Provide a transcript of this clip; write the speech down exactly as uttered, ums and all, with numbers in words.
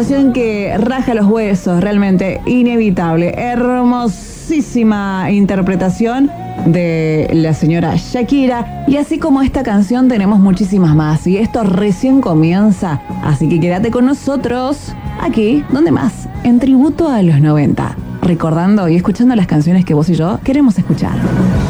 canción que raja los huesos, realmente inevitable. Hermosísima interpretación de la señora Shakira. Y así como esta canción tenemos muchísimas más. Y esto recién comienza. Así que quédate con nosotros aquí, ¿dónde más? En Tributo a los noventa. Recordando y escuchando las canciones que vos y yo queremos escuchar.